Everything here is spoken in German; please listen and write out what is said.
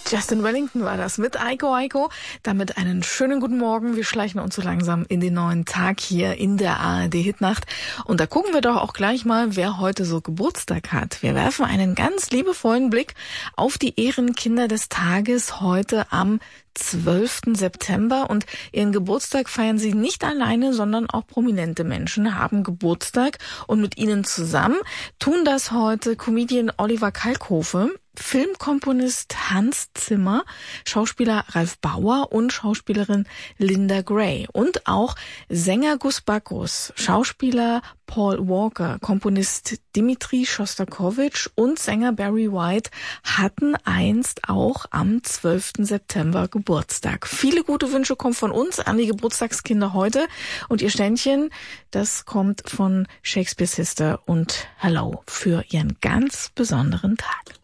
Justin Wellington war das mit Aiko Aiko. Damit einen schönen guten Morgen. Wir schleichen uns so langsam in den neuen Tag hier in der ARD Hitnacht. Und da gucken wir doch auch gleich mal, wer heute so Geburtstag hat. Wir werfen einen ganz liebevollen Blick auf die Ehrenkinder des Tages heute am 12. September. Und ihren Geburtstag feiern sie nicht alleine, sondern auch prominente Menschen haben Geburtstag. Und mit ihnen zusammen tun das heute Comedian Oliver Kalkofe, Filmkomponist Hans Zimmer, Schauspieler Ralf Bauer und Schauspielerin Linda Gray und auch Sänger Gus Bacchus, Schauspieler Paul Walker, Komponist Dimitri Schostakowitsch und Sänger Barry White hatten einst auch am 12. September Geburtstag. Viele gute Wünsche kommen von uns an die Geburtstagskinder heute und ihr Ständchen, das kommt von Shakespeare Sister und Hello für ihren ganz besonderen Tag.